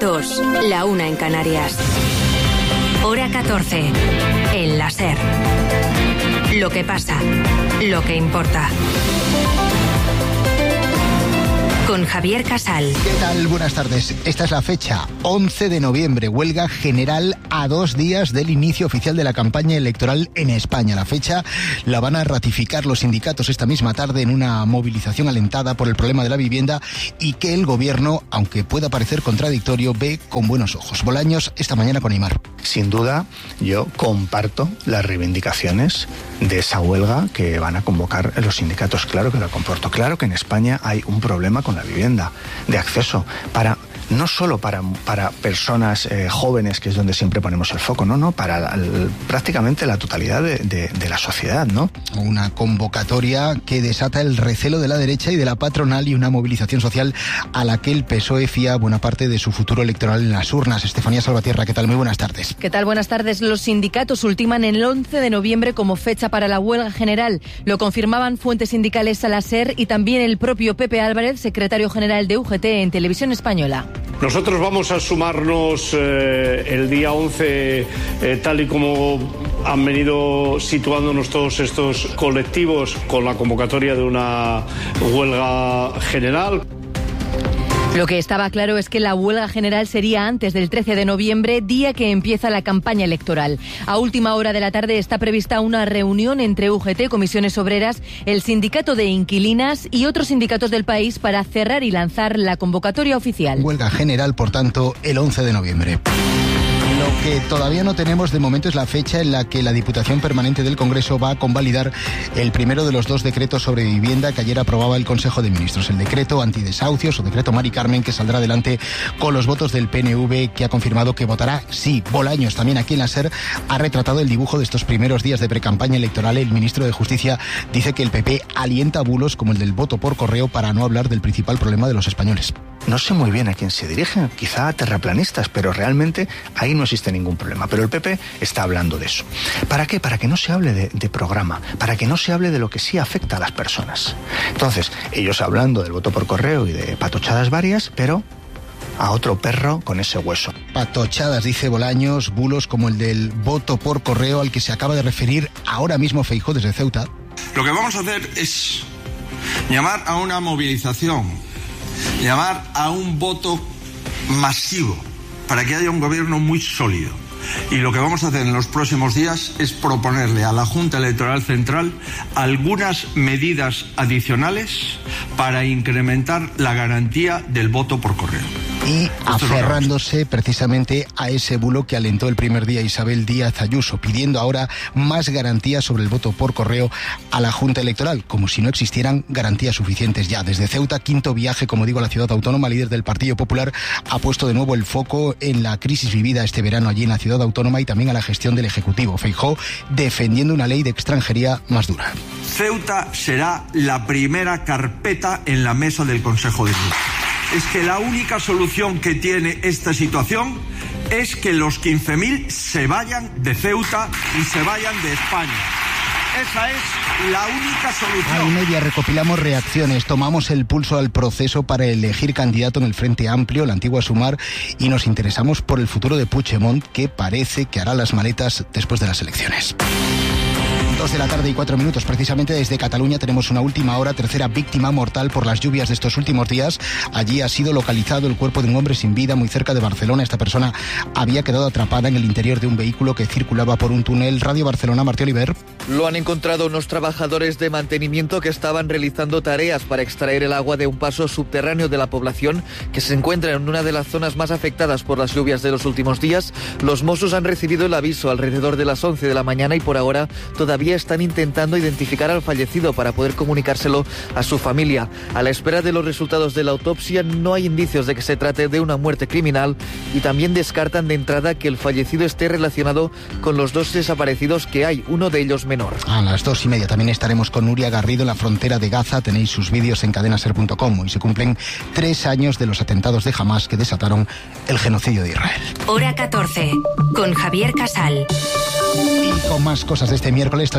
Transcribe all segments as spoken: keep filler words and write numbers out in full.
dos, la una en Canarias. Hora catorce, en la SER. Lo que pasa, lo que importa. Con Javier Casal. ¿Qué tal? Buenas tardes. Esta es la fecha, once de noviembre, huelga general a dos días del inicio oficial de la campaña electoral en España. La fecha la van a ratificar los sindicatos esta misma tarde en una movilización alentada por el problema de la vivienda y que el gobierno, aunque pueda parecer contradictorio, ve con buenos ojos. Bolaños, esta mañana con Aimar. Sin duda, yo comparto las reivindicaciones de esa huelga que van a convocar los sindicatos. Claro que lo comporto. Claro que en España hay un problema con la vivienda, de acceso, para no solo para, para personas eh, jóvenes, que es donde siempre ponemos el foco, no, no, para la, el, prácticamente la totalidad de, de, de la sociedad, ¿no? Una convocatoria que desata el recelo de la derecha y de la patronal y una movilización social a la que el P S O E fía buena parte de su futuro electoral en las urnas. Estefanía Salvatierra, ¿qué tal? Muy buenas tardes. ¿Qué tal? Buenas tardes. Los sindicatos ultiman el once de noviembre como fecha para la huelga general. Lo confirmaban fuentes sindicales a la SER y también el propio Pepe Álvarez, secretario general de U G T en Televisión Española. Nosotros vamos a sumarnos eh, el día once, eh, tal y como han venido situándonos todos estos colectivos con la convocatoria de una huelga general. Lo que estaba claro es que la huelga general sería antes del trece de noviembre, día que empieza la campaña electoral. A última hora de la tarde está prevista una reunión entre U G T, Comisiones Obreras, el Sindicato de Inquilinas y otros sindicatos del país para cerrar y lanzar la convocatoria oficial. Huelga general, por tanto, el once de noviembre. Lo que todavía no tenemos de momento es la fecha en la que la Diputación Permanente del Congreso va a convalidar el primero de los dos decretos sobre vivienda que ayer aprobaba el Consejo de Ministros. El decreto antidesahucios o decreto Mari Carmen, que saldrá adelante con los votos del P N V, que ha confirmado que votará sí. Bolaños, también aquí en la SER, ha retratado el dibujo de estos primeros días de precampaña electoral. El ministro de Justicia dice que el P P alienta bulos como el del voto por correo, para no hablar del principal problema de los españoles. No sé muy bien a quién se dirigen, quizá a terraplanistas, pero realmente ahí no existe ningún problema. Pero el P P está hablando de eso. ¿Para qué? Para que no se hable de, de programa, para que no se hable de lo que sí afecta a las personas. Entonces, ellos hablando del voto por correo y de patochadas varias, pero a otro perro con ese hueso. Patochadas, dice Bolaños, bulos como el del voto por correo al que se acaba de referir ahora mismo Feijóo desde Ceuta. Lo que vamos a hacer es llamar a una movilización, llamar a un voto masivo para que haya un gobierno muy sólido. Y lo que vamos a hacer en los próximos días es proponerle a la Junta Electoral Central algunas medidas adicionales para incrementar la garantía del voto por correo. Y aferrándose precisamente a ese bulo que alentó el primer día Isabel Díaz Ayuso, pidiendo ahora más garantías sobre el voto por correo a la Junta Electoral, como si no existieran garantías suficientes ya. Desde Ceuta, quinto viaje, como digo, a la ciudad autónoma, líder del Partido Popular ha puesto de nuevo el foco en la crisis vivida este verano allí en la ciudad autónoma y también a la gestión del Ejecutivo. Feijóo defendiendo una ley de extranjería más dura. Ceuta será la primera carpeta en la mesa del Consejo de Ministros. Es que la única solución que tiene esta situación es que los quince mil se vayan de Ceuta y se vayan de España. Esa es la única solución. A y media recopilamos reacciones, tomamos el pulso al proceso para elegir candidato en el Frente Amplio, la antigua Sumar, y nos interesamos por el futuro de Puigdemont, que parece que hará las maletas después de las elecciones. Dos de la tarde y cuatro minutos. Precisamente desde Cataluña tenemos una última hora, tercera víctima mortal por las lluvias de estos últimos días. Allí ha sido localizado el cuerpo de un hombre sin vida muy cerca de Barcelona. Esta persona había quedado atrapada en el interior de un vehículo que circulaba por un túnel. Radio Barcelona, Martí Oliver. Lo han encontrado unos trabajadores de mantenimiento que estaban realizando tareas para extraer el agua de un paso subterráneo de la población que se encuentra en una de las zonas más afectadas por las lluvias de los últimos días. Los Mossos han recibido el aviso alrededor de las once de la mañana y por ahora todavía están intentando identificar al fallecido para poder comunicárselo a su familia. A la espera de los resultados de la autopsia no hay indicios de que se trate de una muerte criminal y también descartan de entrada que el fallecido esté relacionado con los dos desaparecidos que hay, uno de ellos menor. A las dos y media también estaremos con Nuria Garrido en la frontera de Gaza. Tenéis sus vídeos en cadenaser punto com. Hoy se cumplen tres años de los atentados de Hamás que desataron el genocidio de Israel. Hora catorce, con Javier Casal. Y con más cosas de este miércoles,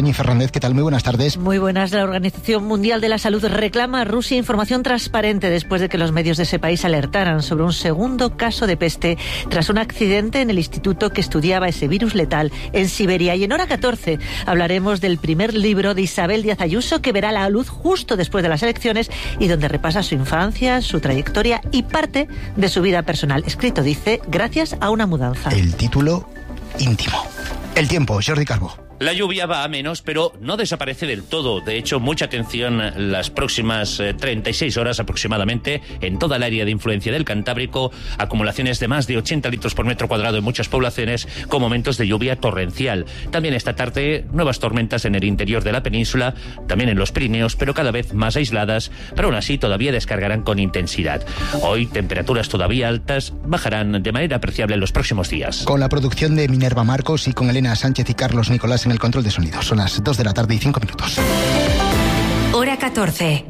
Toñi Fernández, ¿qué tal? Muy buenas tardes. Muy buenas. La Organización Mundial de la Salud reclama a Rusia información transparente después de que los medios de ese país alertaran sobre un segundo caso de peste tras un accidente en el instituto que estudiaba ese virus letal en Siberia. Y en Hora catorce hablaremos del primer libro de Isabel Díaz Ayuso, que verá la luz justo después de las elecciones y donde repasa su infancia, su trayectoria y parte de su vida personal. Escrito, dice, gracias a una mudanza. El título íntimo. El tiempo, Jordi Calvo. La lluvia va a menos, pero no desaparece del todo. De hecho, mucha atención las próximas eh, treinta y seis horas aproximadamente en toda el área de influencia del Cantábrico. Acumulaciones de más de ochenta litros por metro cuadrado en muchas poblaciones, con momentos de lluvia torrencial. También esta tarde, nuevas tormentas en el interior de la península, también en los Pirineos, pero cada vez más aisladas, pero aún así todavía descargarán con intensidad. Hoy, temperaturas todavía altas bajarán de manera apreciable en los próximos días. Con la producción de Minerva Marcos y con Elena Sánchez y Carlos Nicolás en el control de sonido. Son las dos de la tarde y cinco minutos. Hora catorce.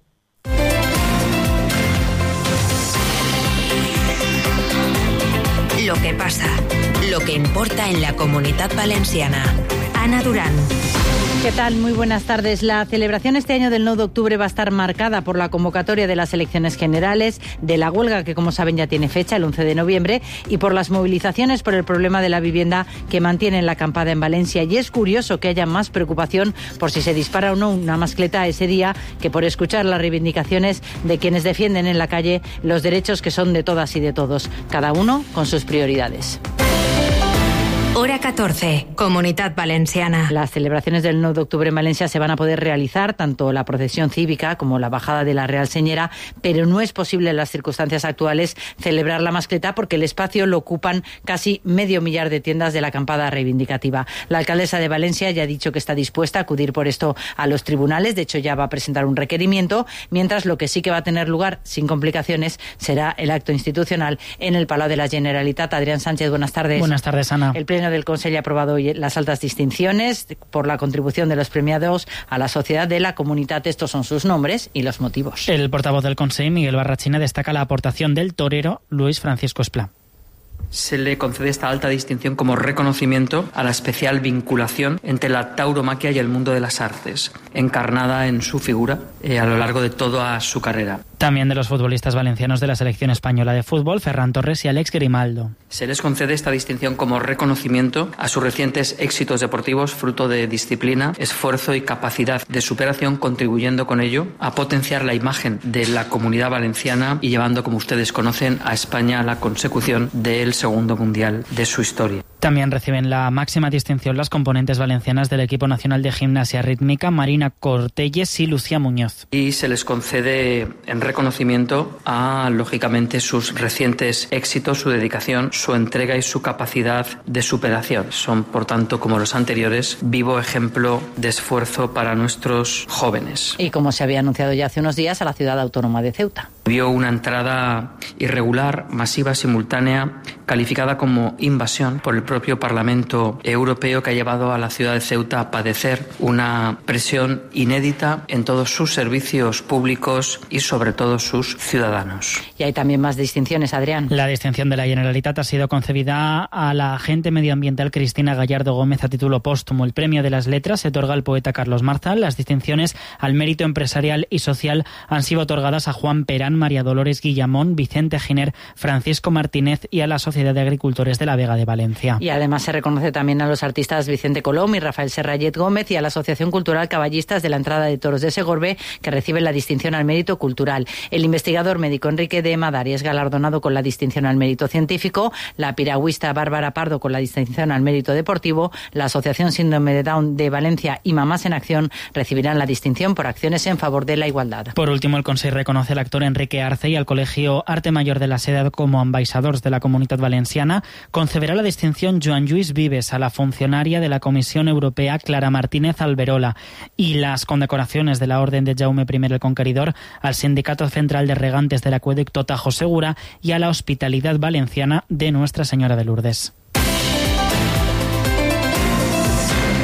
Lo que pasa, lo que importa en la Comunitat Valenciana. Ana Durán. ¿Qué tal? Muy buenas tardes. La celebración este año del nueve de octubre va a estar marcada por la convocatoria de las elecciones generales, de la huelga que, como saben, ya tiene fecha, el once de noviembre, y por las movilizaciones por el problema de la vivienda que mantienen la acampada en Valencia. Y es curioso que haya más preocupación por si se dispara o no una mascleta ese día que por escuchar las reivindicaciones de quienes defienden en la calle los derechos que son de todas y de todos, cada uno con sus prioridades. Hora catorce, Comunitat Valenciana. Las celebraciones del nueve de octubre en Valencia se van a poder realizar, tanto la procesión cívica como la bajada de la Real Señera, pero no es posible en las circunstancias actuales celebrar la mascleta porque el espacio lo ocupan casi medio millar de tiendas de la acampada reivindicativa. La alcaldesa de Valencia ya ha dicho que está dispuesta a acudir por esto a los tribunales, de hecho ya va a presentar un requerimiento, mientras lo que sí que va a tener lugar sin complicaciones será el acto institucional en el Palau de la Generalitat. Adrián Sánchez, buenas tardes. Buenas tardes, Ana. El Pleno del Consejo ha aprobado hoy las altas distinciones por la contribución de los premiados a la sociedad de la comunidad. Estos son sus nombres y los motivos. El portavoz del Consejo, Miguel Barrachina, destaca la aportación del torero Luis Francisco Esplá. Se le concede esta alta distinción como reconocimiento a la especial vinculación entre la tauromaquia y el mundo de las artes, encarnada en su figura eh, a lo largo de toda su carrera. También de los futbolistas valencianos de la selección española de fútbol, Ferran Torres y Alex Grimaldo. Se les concede esta distinción como reconocimiento a sus recientes éxitos deportivos, fruto de disciplina, esfuerzo y capacidad de superación, contribuyendo con ello a potenciar la imagen de la comunidad valenciana y llevando, como ustedes conocen, a España a la consecución del segundo mundial de su historia. También reciben la máxima distinción las componentes valencianas del equipo nacional de gimnasia rítmica, Marina Cortelles y Lucía Muñoz. Y se les concede en reconocimiento a, lógicamente, sus recientes éxitos, su dedicación, su entrega y su capacidad de superación. Son, por tanto, como los anteriores, vivo ejemplo de esfuerzo para nuestros jóvenes. Y como se había anunciado ya hace unos días, a la ciudad autónoma de Ceuta. Vio una entrada irregular, masiva, simultánea, calificada como invasión por el propio Parlamento Europeo, que ha llevado a la ciudad de Ceuta a padecer una presión inédita en todos sus servicios públicos y sobre todo sus ciudadanos. Y hay también más distinciones, Adrián. La distinción de la Generalitat ha sido concedida a la agente medioambiental Cristina Gallardo Gómez a título póstumo. El premio de las letras se otorga al poeta Carlos Marzal. Las distinciones al mérito empresarial y social han sido otorgadas a Juan Perán, María Dolores Guillamón, Vicente Giner, Francisco Martínez y a la Sociedad de Agricultores de la Vega de Valencia. Y además se reconoce también a los artistas Vicente Colom y Rafael Serrallet Gómez y a la Asociación Cultural Caballistas de la Entrada de Toros de Segorbe, que reciben la distinción al mérito cultural. El investigador médico Enrique de Madari es galardonado con la distinción al mérito científico, la piragüista Bárbara Pardo con la distinción al mérito deportivo, la Asociación Síndrome de Down de Valencia y Mamás en Acción recibirán la distinción por acciones en favor de la igualdad. Por último, el Consejo reconoce al actor Enrique Arce y al Colegio Arte Mayor de la Seda como ambaixadors de la Comunitat Valenciana. Concederá la distinción Joan Lluís Vives a la funcionaria de la Comisión Europea Clara Martínez Alberola y las condecoraciones de la Orden de Jaume primero el Conqueridor al Sindicato Central de Regantes del Acueducto Tajo Segura y a la Hospitalidad Valenciana de Nuestra Señora de Lourdes.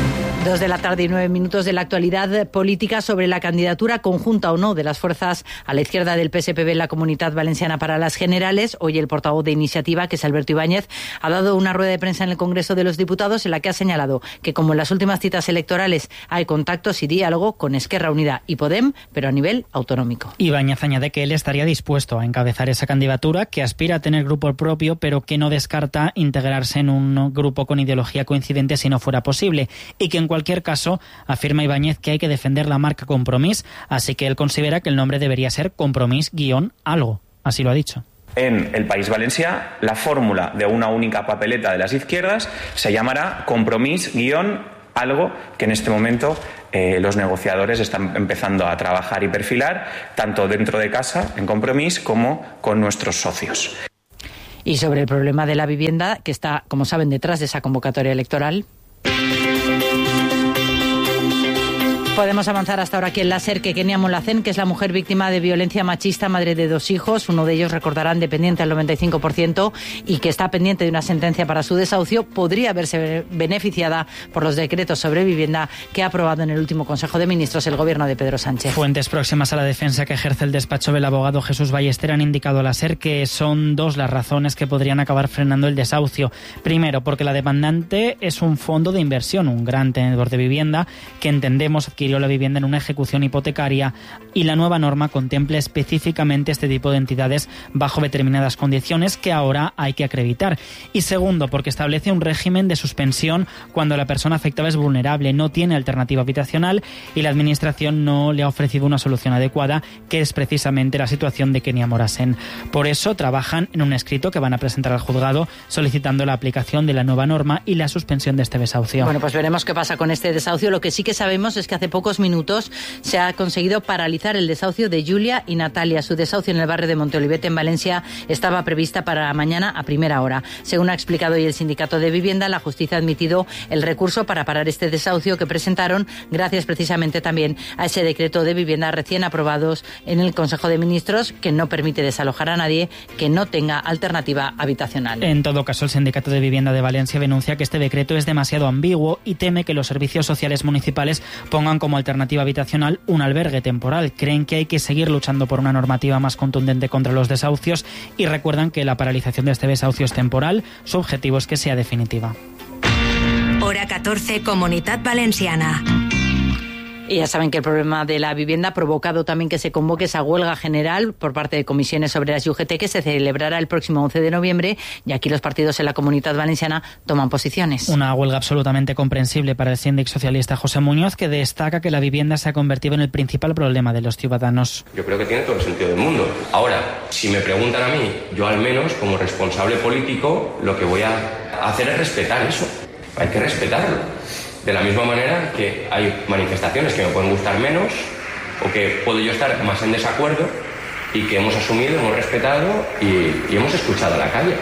Dos de la tarde y nueve minutos de la actualidad política sobre la candidatura conjunta o no de las fuerzas a la izquierda del P S P B en la Comunitat Valenciana para las generales. Hoy el portavoz de Iniciativa, que es Alberto Ibáñez, ha dado una rueda de prensa en el Congreso de los Diputados en la que ha señalado que, como en las últimas citas electorales, hay contactos y diálogo con Esquerra Unida y Podem, pero a nivel autonómico. Ibáñez añade que él estaría dispuesto a encabezar esa candidatura, que aspira a tener grupo propio, pero que no descarta integrarse en un grupo con ideología coincidente si no fuera posible, y que en cualquier caso, afirma Ibáñez que hay que defender la marca Compromís, así que él considera que el nombre debería ser Compromís-algo. Así lo ha dicho. En el País Valencià, la fórmula de una única papeleta de las izquierdas se llamará Compromís-algo, que en este momento eh, los negociadores están empezando a trabajar y perfilar, tanto dentro de casa, en Compromís, como con nuestros socios. Y sobre el problema de la vivienda, que está, como saben, detrás de esa convocatoria electoral. Podemos avanzar hasta ahora aquí en la SER que Kenia Molacén, que es la mujer víctima de violencia machista, madre de dos hijos, uno de ellos, recordarán, dependiente al noventa y cinco por ciento y que está pendiente de una sentencia para su desahucio, podría verse beneficiada por los decretos sobre vivienda que ha aprobado en el último Consejo de Ministros el gobierno de Pedro Sánchez. Fuentes próximas a la defensa que ejerce el despacho del abogado Jesús Ballester han indicado a la SER que son dos las razones que podrían acabar frenando el desahucio. Primero, porque la demandante es un fondo de inversión, un gran tenedor de vivienda que entendemos adquirió la vivienda en una ejecución hipotecaria, y la nueva norma contempla específicamente este tipo de entidades bajo determinadas condiciones que ahora hay que acreditar. Y segundo, porque establece un régimen de suspensión cuando la persona afectada es vulnerable, no tiene alternativa habitacional y la administración no le ha ofrecido una solución adecuada, que es precisamente la situación de Kenia Molacén. Por eso trabajan en un escrito que van a presentar al juzgado solicitando la aplicación de la nueva norma y la suspensión de este desahucio. Bueno, pues veremos qué pasa con este desahucio. Lo que sí que sabemos es que hace pocos minutos se ha conseguido paralizar el desahucio de Julia y Natalia. Su desahucio en el barrio de Monteolivete, en Valencia, estaba prevista para mañana a primera hora. Según ha explicado hoy el Sindicato de Vivienda, la justicia ha admitido el recurso para parar este desahucio que presentaron gracias precisamente también a ese decreto de vivienda recién aprobados en el Consejo de Ministros, que no permite desalojar a nadie que no tenga alternativa habitacional. En todo caso, el Sindicato de Vivienda de Valencia denuncia que este decreto es demasiado ambiguo y teme que los servicios sociales municipales pongan como alternativa habitacional un albergue temporal. Creen que hay que seguir luchando por una normativa más contundente contra los desahucios y recuerdan que la paralización de este desahucio es temporal. Su objetivo es que sea definitiva. Hora catorce, Comunitat Valenciana. Y ya saben que el problema de la vivienda ha provocado también que se convoque esa huelga general por parte de comisiones obreras y U G T que se celebrará el próximo once de noviembre, y aquí los partidos en la Comunitat Valenciana toman posiciones. Una huelga absolutamente comprensible para el síndic socialista José Muñoz, que destaca que la vivienda se ha convertido en el principal problema de los ciudadanos. Yo creo que tiene todo el sentido del mundo. Ahora, si me preguntan a mí, yo al menos como responsable político lo que voy a hacer es respetar eso. Hay que respetarlo. De la misma manera que hay manifestaciones que me pueden gustar menos o que puedo yo estar más en desacuerdo y que hemos asumido, hemos respetado y, y hemos escuchado a la calle.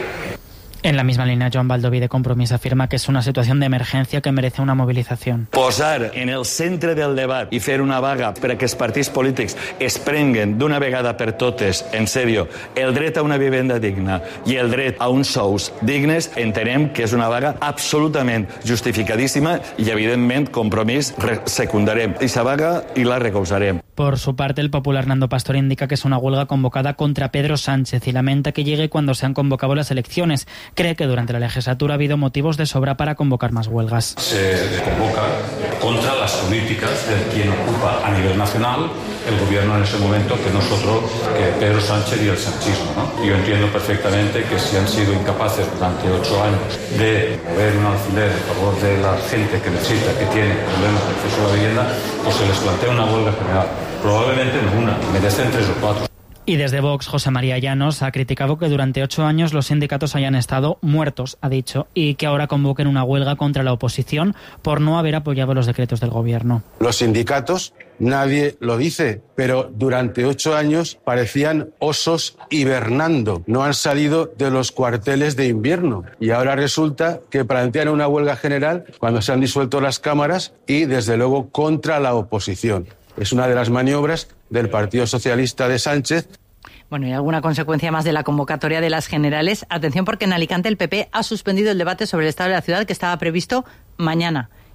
En la misma línea, Joan Baldoví de Compromís afirma que es una situación de emergència que merece una movilización. Posar en el centre del debat i fer una vaga per a que els partits polítics es prenguen d'una vegada per totes, en sèrio, el dret a una vivenda digna i el dret a uns sous dignes, entenem que és una vaga absolutament justificadíssima i, evidentment, Compromís secundarem aquesta vaga i la recolzarem. Por su parte, el popular Nando Pastor indica que es una huelga convocada contra Pedro Sánchez y lamenta que llegue cuando se han convocado las elecciones. Cree que durante la legislatura ha habido motivos de sobra para convocar más huelgas. Se convoca contra las políticas de quien ocupa a nivel nacional el gobierno en ese momento, que nosotros, que Pedro Sánchez y el sanchismo, ¿no? Yo entiendo perfectamente que si han sido incapaces durante ocho años de mover un alfiler a favor de la gente que necesita, que tiene problemas de acceso a la vivienda, pues se les plantea una huelga general. Probablemente no una, merecen tres o cuatro. Y desde Vox, José María Llanos ha criticado que durante ocho años los sindicatos hayan estado muertos, ha dicho, y que ahora convoquen una huelga contra la oposición por no haber apoyado los decretos del gobierno. Los sindicatos, nadie lo dice, pero durante ocho años parecían osos hibernando. No han salido de los cuarteles de invierno. Y ahora resulta que plantean una huelga general cuando se han disuelto las cámaras y, desde luego, contra la oposición. Es una de las maniobras del Partido Socialista de Sánchez. Bueno, y alguna consecuencia más de la convocatoria de las generales. Atención, porque en Alicante el P P ha suspendido el debate sobre el estado de la ciudad que estaba previsto mañana.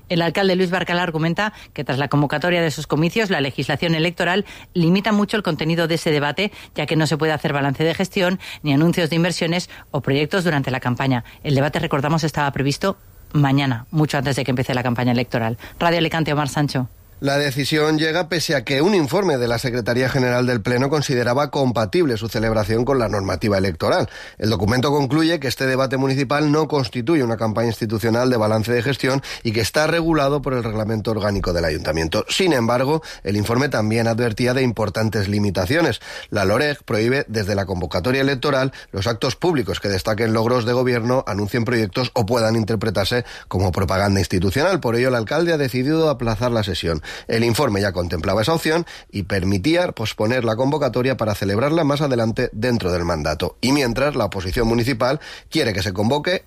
El alcalde Luis Barcala argumenta que tras la convocatoria de esos comicios, la legislación electoral limita mucho el contenido de ese debate, ya que no se puede hacer balance de gestión, ni anuncios de inversiones o proyectos durante la campaña. El debate, recordamos, estaba previsto mañana, mucho antes de que empiece la campaña electoral. Radio Alicante, Omar Sancho. La decisión llega pese a que un informe de la Secretaría General del Pleno consideraba compatible su celebración con la normativa electoral. El documento concluye que este debate municipal no constituye una campaña institucional de balance de gestión y que está regulado por el reglamento orgánico del Ayuntamiento. Sin embargo, el informe también advertía de importantes limitaciones. La LOREG prohíbe desde la convocatoria electoral los actos públicos que destaquen logros de gobierno, anuncien proyectos o puedan interpretarse como propaganda institucional. Por ello, el alcalde ha decidido aplazar la sesión. El informe ya contemplaba esa opción y permitía posponer la convocatoria para celebrarla más adelante dentro del mandato. Y mientras, la oposición municipal quiere que se convoque